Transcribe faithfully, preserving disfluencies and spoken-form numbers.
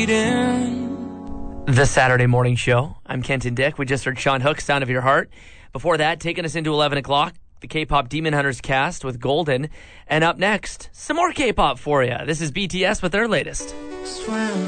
bleeding. The Saturday Morning Show. I'm Kenton Dick. We just heard Sean Hook, Sound of Your Heart. Before that, taking us into eleven o'clock, the K-pop Demon Hunters cast with Golden. And up next, some more K-pop for you. This is B T S with their latest. Swim.